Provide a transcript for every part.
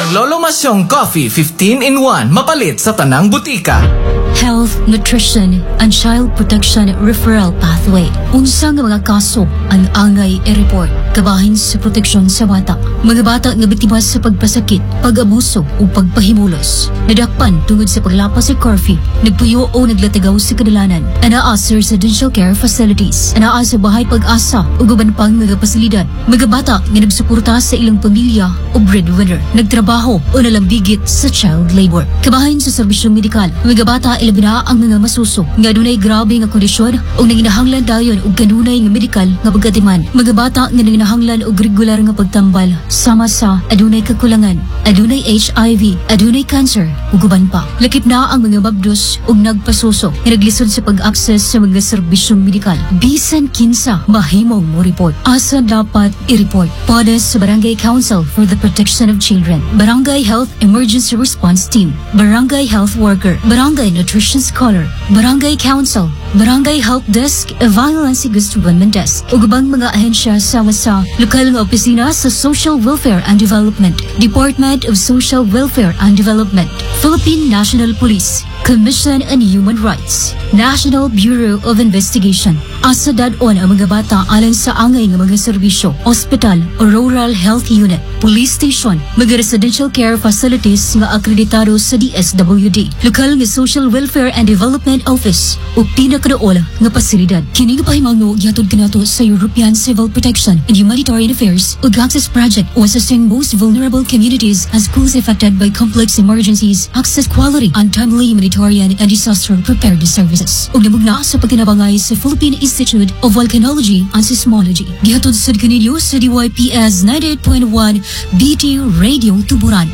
Lolo Masyong Coffee 15-in-1 mapalit sa tanang butika. Health, Nutrition, and Child Protection Referral Pathway. Unsa nga mga kaso ang angay i-report kabahin sa proteksyon sa bata. Mga bata nga biktima sa pagpasakit, pag-abuso o pagpahimulos. Nadakpan tungod sa paglapas sa curfew, nagpuyo o naglatagaw sa kadalanan. Anaa sa residential care facilities. Anaa sa bahay pag-asa o guban pang mga pasilidad. Mga bata nga nagsuporta sa ilang pamilya o breadwinner. Nagtrabaho o nalambigit sa child labor. Kabahin sa serbisyong medikal. Mga bata ilabi na ang mga masuso nga dunay grabe nga kondisyon o nanginahanglan dayon og kanunay nga medikal nga pagkatiman. Mga bata nga nanginahanglan og regular nga pagtambal sama sa adunay kakulangan, adunay HIV, adunay cancer ug uban pa. Lakip na ang mga mabdos og nagpasuso nga naglisod sa pag-access sa mga serbisyong medikal. Bisan kinsa mahimong mo report. Asa dapat i-report? Pwede sa Barangay Council for the Protection of Children, Barangay Health Emergency Response Team, Barangay Health Worker, Barangay Nutrition Scholar, Barangay Council, Barangay Help Desk, Violence Against Women Desk, ug ubang mga ahensya sama sa lokal nga opisina sa Social Welfare and Development, Department of Social Welfare and Development, Philippine National Police, Commission on Human Rights, National Bureau of Investigation. Asa dadon ang mga bata alang sa angay nga mga serbisyo, hospital o rural health unit, police station, mga residential care facilities nga akreditado sa DSWD, lokal nga Social Welfare and Development Office o pinakadaol nga pasilidad. Kini nga pahimangno gihatod kanato sa European Civil Protection and Humanitarian Affairs ug Access Project o assisting most vulnerable communities as schools affected by complex emergencies, access quality and timely humanitarian and disaster preparedness services. Ug namugna sa pagkinabangay sa Philippine Institute of Volcanology and Seismology. Gihatod sa kaninyo sa DYPS 98.1 BT Radio Tuburan.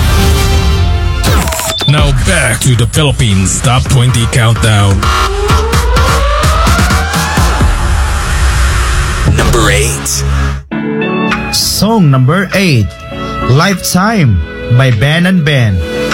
Now back to the Philippines Top 20 Countdown. Number 8. Song number 8, Lifetime by Ben and Ben.